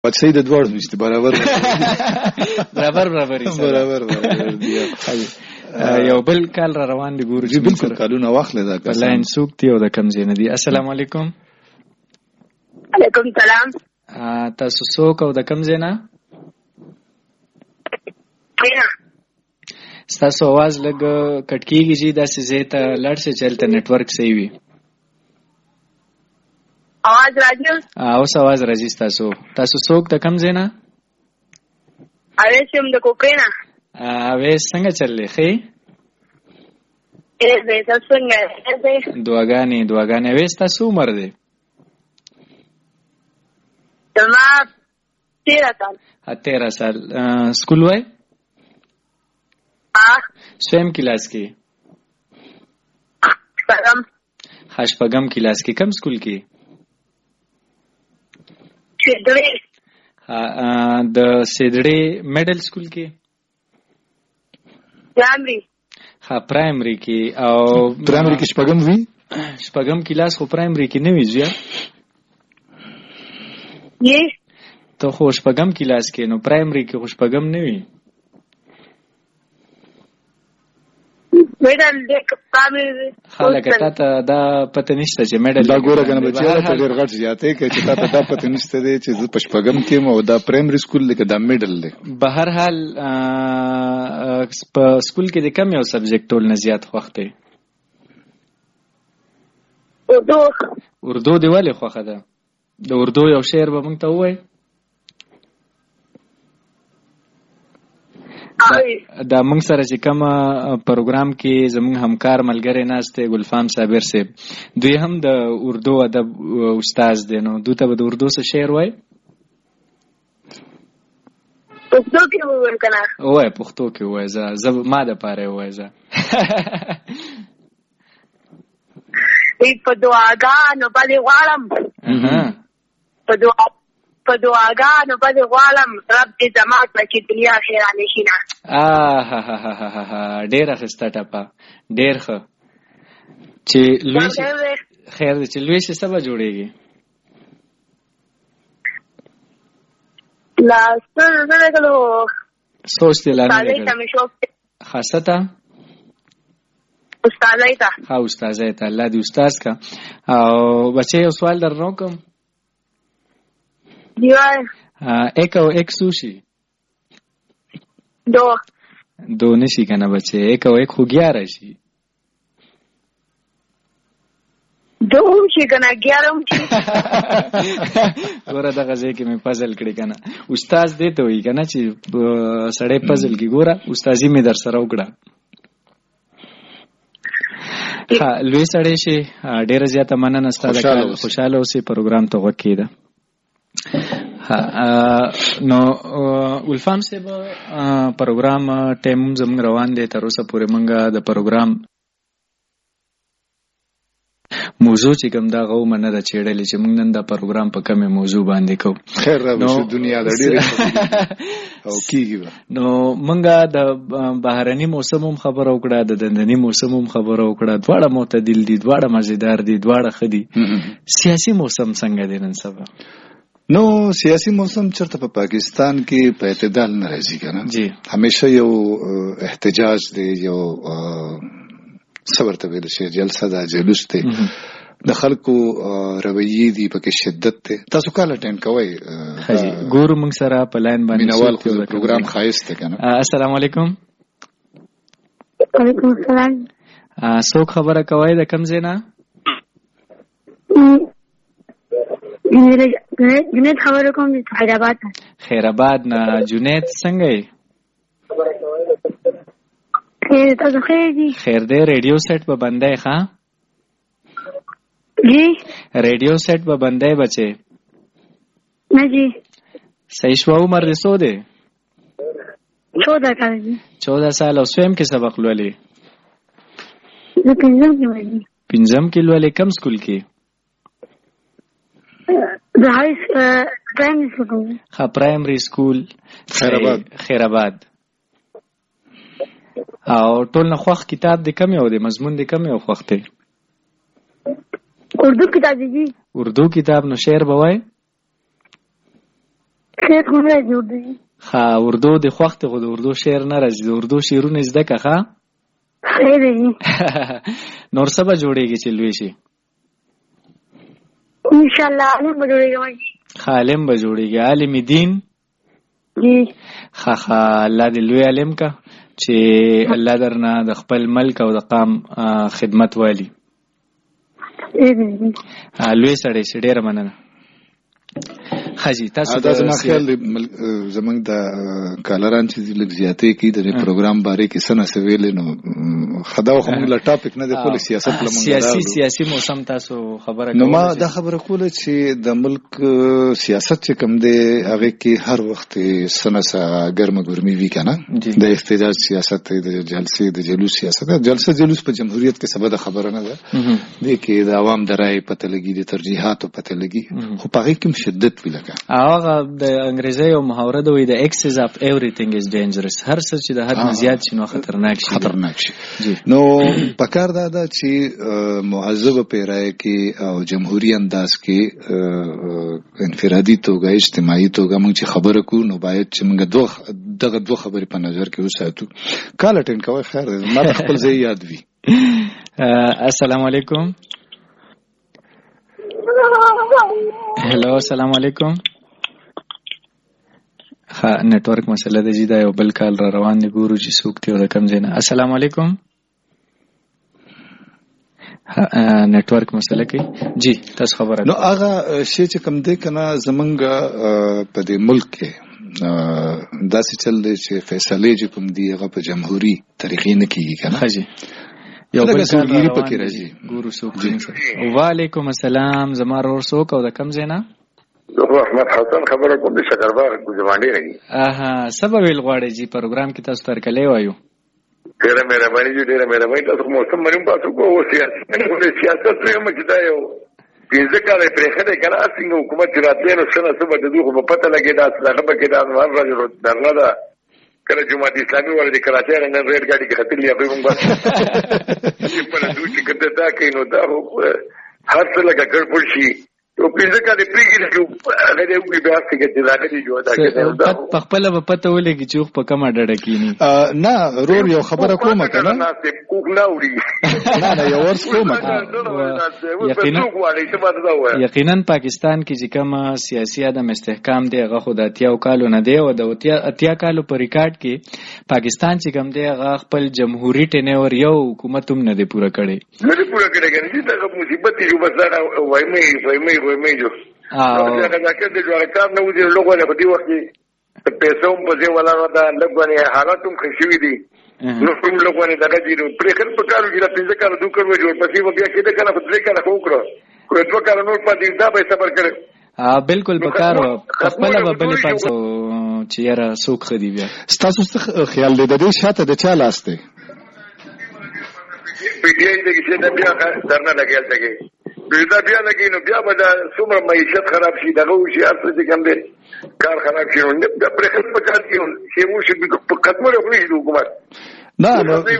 بچی د دوړ مشته برابر دی. یو بل کال را روان دي ګورو چې بالکل کالونه واخلې دا کسان لاین سوق دی او د کم زینه دي. السلام علیکم. علیکم سلام. تاسو څوک او د کم زینه؟ ستاسو आवाज لګ کټکیږي چې داسې زیته لړ شي چلته نتورک صحیح وي. आवाज راځي؟ اوس आवाज راځي. تاسو څوک د کم زینه؟ اویس یم د کوکرینا. اویس څنګه چللی ښې؟ تاسو څنګه؟ دعاګانې. اویس تاسو عمر دی؟ زما 13 سال. 13 سال. سکول وای؟ سویم کلاس کې؟ شپږم کلاس کې. کم سکول کې؟ د سیدړې میډل سکول کې؟ پرایمری کې. او پرایمری کې شپږم وی؟ شپږم کلاس خو پرایمری کې نه وي زویا؟ ته خو شپږم کلاس کې نو پرایمری کې خو شپږم نه وي. میډل دې خلک ته دا پته نشته چې میډل دا ګوره کنه بچی ته ډیر غټ زیاتې کې چې ته دا پته نشته دی چې په شپږم کې مو دا پرایمری سکول کې دا میډل دی. بهر حال په سکول کې د کم یو سبجیکټ ټول نه زیات خوښ دی؟ اردو دی. ولې خوښه ده؟ د اردو یو شعر به موږ ته ووایې؟ دا موږ سره چې کوم پروګرام کې زموږ همکار ملګری ناست دی ګلفام صابر صاحب، دوی هم د اردو ادب استاد دی، نو دوی ته به د اردو څه شعر وایي؟ پښتو کې ووایم که نه؟ ووایه پښتو کې ووایه. زه ما دپاره یې ووایه. زه په دعاګانو باندې غواړم، په دعاګانو باندې غواړم، رب دې زما کړه چې دنیا خیرانې شي نه. ډېره ښایسته ټپه، ډېر ښه. چې لوی شي خیر دی، چې لوی شي څه به جوړېږي؟ سوچ دې لا نه دی کړی. ښه څه ته؟ استاذۍ ته. ښه استاذۍ ته، الله دې استاذ کا. او بچې یو سوال درنه وکړم. ایک او ایک سو شي؟ دو نشي کنه بچه. ایک او ایک خو 11 شي. دو هم شي کنه 11 هم شي. ګوره دغه ځای کې مې پزل کړی کنه. استاد دې ته وایي کنه چې سړی پزل کې ګوره استازي مې در سره وکړه. لوی سړی شي، ډېره زیاته مننه ستا د کار. خوشحاله اوسې، پروګرام ته غوږ کېږده. نو ولفام صاحب پروګرام ټایم زموږ روان دی، تر اوسه پورې موږ د پروګرام موضوع چې کوم دا غو منه ده چېړلې چې موږ نن دا پروګرام په کومه موضوع باندې کوو. خیر راوښه دنیا د ډېرې او کیږي. نو موږ د بهرني موسم هم خبره وکړه، د دندني موسم هم خبره وکړه. دواړه معتدل دي، دواړه مزیدار دي، دواړه ښه دي. سیاسي موسم څنګه دی نن سبا؟ نو سیاسی موسم چرته په پاکستان کې په اعتدال نه راځي کنه. همیشه یو احتجاج دی، یو صبر ته ویل شي جلسه ده، جلوس دی، د خلکو رویې دي پکې شدت دی. تاسو کله اټینډ کوئ؟ ګورو موږ سره په لاین باندې مینوال خو پروګرام ښایست دی کنه. السلام علیکم. وعلیکم السلام. څوک خبره کوي د کوم ځای نه؟ جنید خبره کوم د خیرآباد نه. خیرآباد نه. جنید څنګه یې؟ تاسو خیر دي؟ خیر دی. ریډیو سیټ به بندای ښه؟ جی ریډیو سیټ به بندای بچې؟ نه جی. صحیح شو. عمر دې څو دی؟ 14 کال دی. 14 سال. او سویم کې سبق لولې؟ زه پنځم کې لولې. پنځم کې لولې. کم سکول کې؟ پرایمری سکول خیرآباد. او ټول نه خوښ کتاب دی کم یو دی؟ مضمون دی کم یو خوښ دی؟ اردو کتاب دی. اردو کتاب. نو شعر به وایې؟ شعر خو نه جوړ دی. ها اردو د خوښته خو د اردو شعر نه راځي، د اردو شعرونه زده که ښه. صحیح دی. نور څه به جوړېږي چې لوی شي؟ انشاءالله عالم به جوړېږي. ښه عالم به جوړېږي، عالم دین. جی ښه الله دې لوی عالم که چې الله درنه د خپل ملک او د قام خدمت والي. لوی سړی شي، ډېره مننه. خاجي تاسو دا زما خیال زمونږ د کالران چې لږ زیاتې کوي د پروګرام باره کې څه نه څه ویلې، نو خدا خو موږ له ټاپک نه دی خو سیاست له موږ سیاسي موسم تاسو خبره نو ما دا خبره کوله چې د ملک سیاست چې کوم دی هغه کې هر وخت څه نه څه ګرمه ګرمي وي که نه، د احتجاج سیاست دی، د جلسې د جلوس سیاست دی. جلسه جلوس په جمهوریت کې څه بده خبره نه ده، دی کې د عوام د رایې پته لګي، د ترجیحاتو پته لګي، خو په هغې کې هم شدت وي. لکه هغه د انګریزي یو محاوره ده، وایي د excess of everything is dangerous. هر څه چې د حد نه زیات شي نو خطرناک شي. نو پکار دا ده چې مهذبه پیرایه کې او جمهوری انداز کې انفرادي توګه اجتماعي توګه موږ چې خبره کوو نو باید چې موږ دغه دوه خبرې په نظر کې وساتو. کال اټینډ کوئ، خیر دی، ما خپل ځای یاد وي. السلام علیکم. هلو السلام علیکم. ها نیټورک مسله ده جی، دا یو بل کال را روان دی، ګورو چې څوک دی او د کوم ځای نه. السلام علیکم. نیټورک مسله کوي جی، تاسو خبره. نو هغه شی چې کوم دی کنه زمونږ په دې ملک کې داسې چل دی چې فیصلې چې کوم دی هغه په جمهوری طریقې نه کیږي کنه. ها جی یو بل سرګيري پکې راځي، ګورو څوک دی. وعلیکم السلام، زما ورور څوک او د کوم ځای نه؟ احمد حسن خبره کوم د شکربار ګوزمانډي راځي. سبب ویل غواړي جی پروګرام کې تاسو ترکلې وایو. ډېره مهرباني جی، ډېره مهرباني. تاسو موسم مریم تاسو کو سیاست پرې مچ دا یو پنځه کاله پرې خده کنه څنګه حکومت راتلې نو څنګه څه بده دوه په پته لګی دا څنګه به کې دا نور راځي درنه دا کله جماعت اسلامي ور دي کراچۍ رنګ ریډ ګاډي کې خطر لیا به موږ بس په دوی چې کده دا کینو دا هر څه لګا ګډ شي. او پنځه کاله پریږي چې هغه دې وګړي بیا څنګه چې دا کړي جوړ دا کړي په خپل په پته ولګي چې په کومه ډډه کینی. نه رور یو خبره کومه کنه، نه کوک نه وړي، نه یو ورس کومه. یقینا پاکستان کې چې کوم سیاسي عدم استحکام دی هغه خو د 80 کالو نه دی، او د 80 کالو په ریکارډ کې پاکستان چې کوم دی هغه خپل جمهوریت ټینور یو حکومت هم نه دی پوره کړی. نه دی پوره کړی، کنه چې دا مصیبت دی بس دا وایمه جو دا کې د جوړ کار نه وځي لوګو له دې وخت پیسې هم په ځای ولا دا لګونه حالات هم خشوي دي. نو کوم لوګونه دا چې پرې خل په کارو کې د پنځه کار دوه کړو جوړ پسې بیا کې دا کنه په دې کار خو کړو کوم دوه کار نور پاتې دا به صبر کړو. بالکل پکارو خپل به بل پاتو چې یاره سوق خدي بیا. تاسو څه خیال دی د دې شاته د چا لاس دی؟ په دې کې چې دا بیا درنه لګیل دی دا بیا لګي نو بیا به دا څومره معیشت خراب شي، دغه وشي هر څه چې کوم دی کار خراب شي نو دا پرې خپل پکار کې چې مو شي په قدمه راغلي د حکومت. نه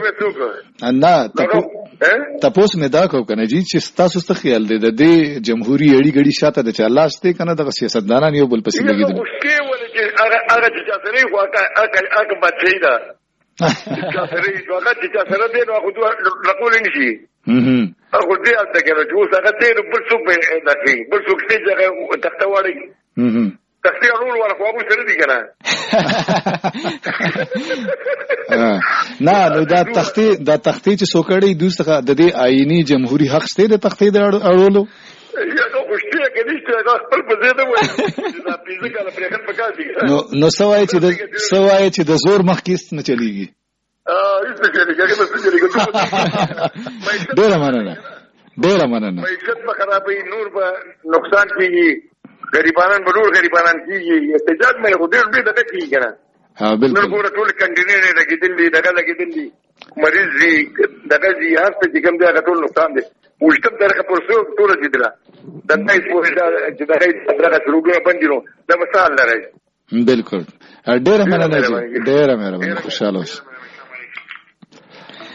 تاسو مې دا کو کنه جی چې تاسو څه خیال دی د دې جمهوریت اړي غړي شاته د چا لاس دی کنه د سیاستدانان یو بل پسې لګي دي. هغه چې تاسو یې واقعا هغه بچی دا چې تاسو دې نو خو راکول نشي. هغه دې اته کنه چې اوس هغه دې بل څوک به دغه بل څوک چې هغه تخته واړي تخته اړول ورکو ابو سره دي کنه. نه نو دا تخته چې سوکړې دوسه د دې آئینی جمهوریت حق شته د تخته د اړولو یا نو خوشته کې نشته هغه خپل په زیاده وایي دا پیزه کاله پرېخن پکا دي. نو سوای چې د زور مخکېست نه چلیږي. ډېره مننه. معیشت به خرابوي، نور به نقصان کېږي، غریبانان به نور غریبانان کېږي. احتجاج مې خو ډېر دغه کېږي که نه. نور ګوره ټول کنټینر یې لګېدل دي، دغه لګېدل دي، مریض دي، دغه دي، هر څه چې کوم دی هغه ټول نقصان دی. وشتم طریقه پر څو ټول رسېدله د نایس پورې چې دغه سروګونه بندي نو دا به څه حل نه راځي. بالکل ډېره مننه جی، ډېره مهرباني، خوشحاله اوسئ.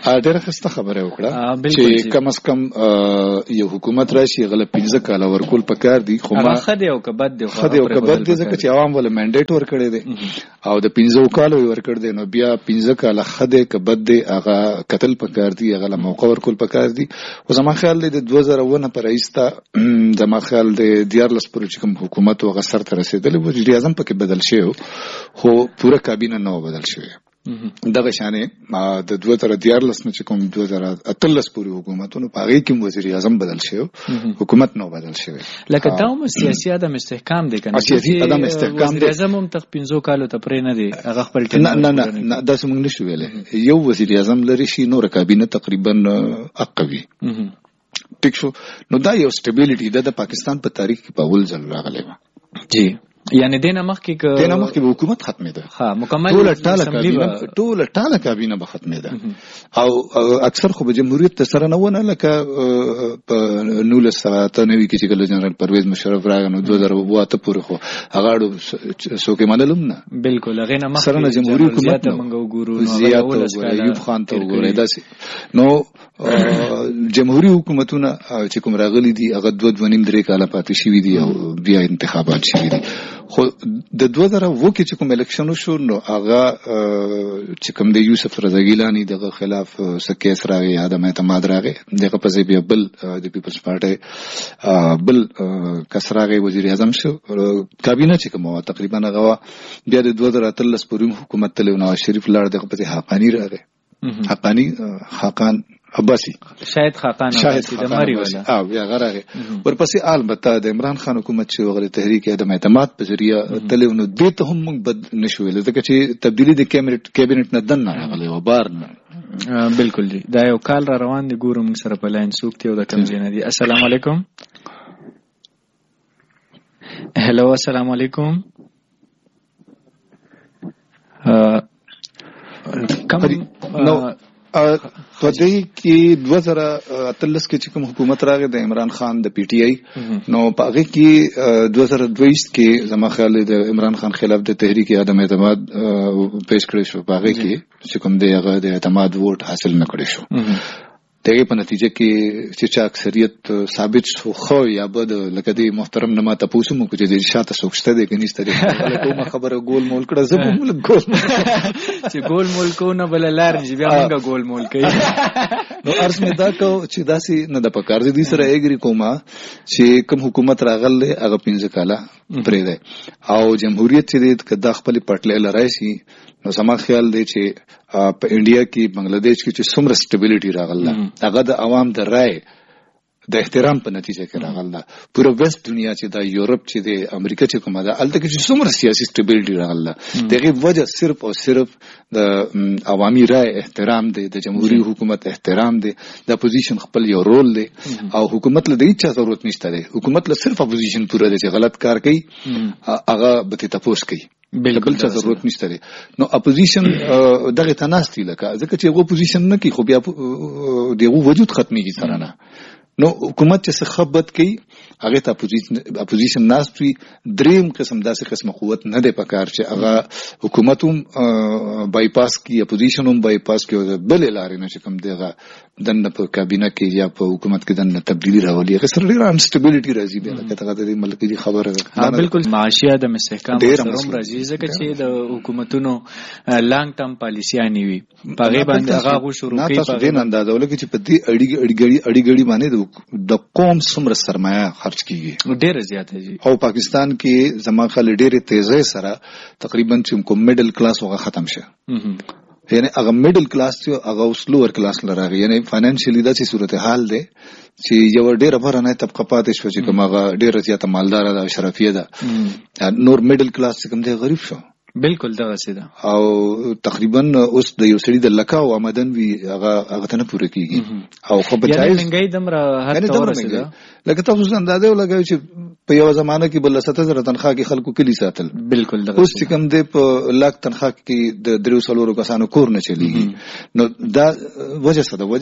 ډېره ښه خبره وکړه چې کم از کم یو حکومت راشي غل 15 کال ورکول پکار دي، خو ما خدي او کبد دي ځکه چې عوام ول منډیټ ورکړي دي او د 15 کال ورکړ دي، نو بیا 15 کال خدي کبد دي هغه قتل پکار دي، هغه موقع ورکول پکار دي. او زما خیال دی د 2001 پر ایستا زما خیال دی 14 پر چې کوم حکومت او غسر تر رسیدلی وزیر اعظم پکې بدل شوی خو پوره کابینه نو بدل شوی. دغه شانې د 2014 نه چې کوم 2013 پورې حکومتونو په هغه کې وزیر اعظم بدل شوی، حکومت نو بدل شوی. لکه دا سیاسي عدم استحکام دی کنه، سیاسي عدم استحکام وزیر اعظم هم تق 15 کالو ته پرې نه دی هغه خپل ټیم نه دا څنګه نشو ویلې. یو وزیر اعظم لري شي نور کابینه تقریبا اقوی ټیک شو. نو دا یو سټیبیلیټی ده د پاکستان په تاریخ کې په اول ځل راغلی و. جی یعنی دینه مخکې حکومت ختمه ده، ها مکمل ټول ټاله کابینه به ختمه ده او اکثر خو به جمهوریت ته سره نه ونه لکه په 1993 کې چې ګل جنرال پرویز مشرف راغنو 2002 پورې خو هغه څوک منلم نه بالکل هغه نه سره نه جمهوریت حکومت منګو ګورو زیات ایوب خان ته وګورئ داسې. نو جمهوریت حکومتونه چې کوم راغلي دي هغه 2.5 کاله پاتې شوي دي او بیا انتخابات شوي دي. خو د 2002 کې چې کوم الیکشن وشو نو هغه چې کوم د یوسف رضا ګیلانی دغه خلاف سکیس راغی، عدم اعتماد راغی، دغه په ځای بیا بل د پیپلز پارټي بل کس راغی وزیر اعظم شو. کابینه چې کوم تقریبا هغه بیا د 2013 پورې حکومت ته نواز شریف لاړ، دغه په حقانی راغی، حقان عباسی شاید خاقان عباسی د مری ولا او بیا غره ورپسې البته د عمران خان حکومت چې وغله تحریک عدم اعتماد په ذریعہ تلونو د ته هم موږ بد نشویل ځکه چې تبدیلی د کابینټ نه دن نه راغلی و بار نه. بالکل جی دا یو کال را روان دي ګورم سره په لاین سوکته او د کم جن دي. السلام علیکم. هلو السلام علیکم. نو په دې کې 2013 کې چې کوم حکومت راغی د عمران خان د پی ټی آی نو په هغه کې 2022 کې زما خیال د عمران خان خلاف د تحریک عدم اعتماد پیش کړی شو، په هغه کې چې کوم د هغه د اعتماد ووټ حاصل نه کړی شو. دغه په نتیجه کې چې اکثریت ثابت شو خو یا بد لکه د محترم نه ما تاسو مو کې د شاته سوچته دي کې نشته کومه خبره ګول مول کړه زه په ملک ګول چې ګول مول کو نه بل لار چې بیا موږ ګول مول کوي. نو ارس مې دا کو چې داسې نه د پکار دي سره ایګری کومه چې کوم حکومت راغله هغه 15 کاله پرې ده او جمهوریت چې د خپل پټلې لرای شي. نو زما خیال دی چې په انډیا کې بنگلاديش کې چې څومره سټیبیلیټي راغله هغه د عوام د رائے د احترام په نتیجه کې راغله. پوره ویسٹ دنیا چې د یورپ چې د امریکا چې کومه ده الته کې چې څومره سیاسي سټیبیلیټي راغله دغه وجه صرف او صرف د عوامي رائے احترام دی، د جمهوریت حکومت احترام دی، د اپوزیشن خپل یو رول دی او حکومت له هیڅ ضرورت نشته دی. حکومت له صرف اپوزیشن پوره دی چې غلط کار کوي هغه به تاسو کوي، بل څه ضرورت نشته دی. نو اپوزیشن دغه تناستي لکه ځکه چې هغه اپوزیشن نه کوي خو بیا دغه وجود ختميږي سره نه. نو حکومت چې څه خبرت کوي هغه ته اپوزیشن ناستوي دریم قسم داسې قسم قوت نه دی پکار چې هغه حکومت هم بایپاس کی اپوزیشن هم بایپاس کی او بل لارې نه چې کوم دیغه دنه په کابینه کې یا په حکومت کې دنه تبدیلی راولي هغه سره ډیر انسټیبیلیټي راځي بیا لکه څنګه د ملک دي خبره ده. بالکل معاشي د استحکام سره راځي ځکه چې د حکومتونو لانګ ټرم پالیسیانی وي په غیبه هغه شروع کوي په دې اندازه ولکه چې په دې اړیګړي باندې د قوم څومره سرمایه خرج کیږي ډیره زیاته دي او پاکستان کې زما خل ډیره تیزه سره تقریبا چې کوم میډل کلاس وغه ختم شه، یعنی هغه میډل کلاس چې هغه سلوور کلاس لراغي، یعنی فاینانشلی دا چې صورتحال ده چې یو ډیره برانه طبقه پاتې شو چې کوم هغه ډیره زیاته مالدار ده او شرفیه ده، نور میډل کلاس چې کوم دی غریب شو. بالکل دا وسیده او تقریبا اوس د یو سړي د لکا او آمدن وی هغه ته نه پوره کیږي او خو بچای منګي دمره هر تور وسیده لکه تاسو اندازه ولګوي چې په یو زمانه کې بل 70,000 تنخواه کې خلکو کلی ساتل بالکل اوس چې کوم دی په لاک تنخواه کې د 300 کسانو کور نه چلیږي. نو دا وجه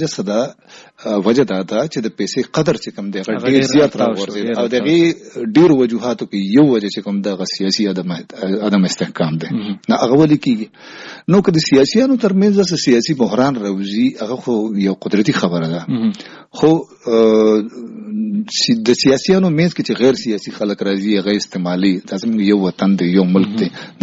دا ده چې د پیسې قدر چې کوم دی ډیر زیات راوړي او دغه ډیر وجوهاتو کې یو وجه چې کوم د سیاسي عدم استحکام دی نه هغه ولې کیږي. نو که د سیاسيانو ترمنځ د سیاسي بحران راوځي هغه خو یو قدرتي خبره ده، خو د سیاسيانو مینس کې چې غیر سیاسي خلک راځي هغه استعمالي لازم یو وطن دی یو ملک دی